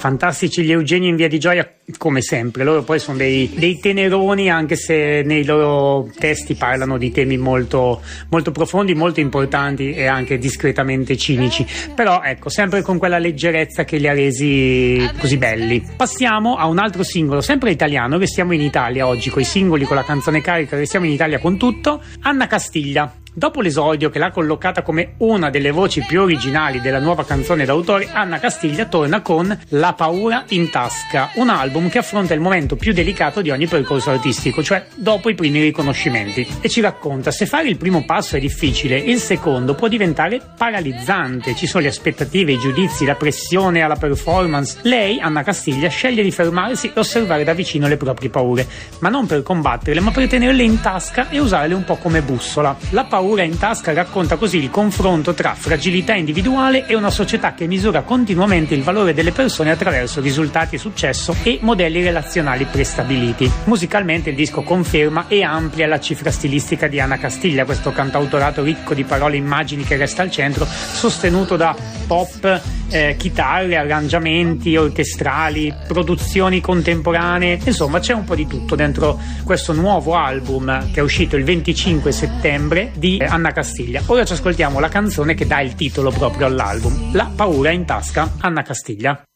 Fantastici gli Eugenio in Via di Gioia, come sempre. Loro poi sono dei teneroni, anche se nei loro testi parlano di temi molto, molto profondi, molto importanti e anche discretamente cinici, però ecco, sempre con quella leggerezza che li ha resi così belli. Passiamo a un altro singolo, sempre italiano. Restiamo in Italia oggi con i singoli, con la canzone carica, restiamo in Italia con tutto. Anna Castiglia. Dopo l'esordio che l'ha collocata come una delle voci più originali della nuova canzone d'autore, Anna Castiglia torna con La paura in tasca, un album che affronta il momento più delicato di ogni percorso artistico, cioè dopo i primi riconoscimenti, e ci racconta: se fare il primo passo è difficile, il secondo può diventare paralizzante, ci sono le aspettative, i giudizi, la pressione alla performance. Lei, Anna Castiglia, sceglie di fermarsi e osservare da vicino le proprie paure, ma non per combatterle, ma per tenerle in tasca e usarle un po' come bussola. La paura in tasca racconta così il confronto tra fragilità individuale e una società che misura continuamente il valore delle persone attraverso risultati e successo e modelli relazionali prestabiliti. Musicalmente il disco conferma e amplia la cifra stilistica di Anna Castiglia, questo cantautorato ricco di parole e immagini che resta al centro, sostenuto da pop, chitarre, arrangiamenti orchestrali, produzioni contemporanee. Insomma, c'è un po' di tutto dentro questo nuovo album che è uscito il 25 settembre di Anna Castiglia. Ora ci ascoltiamo la canzone che dà il titolo proprio all'album, La paura in tasca, Anna Castiglia.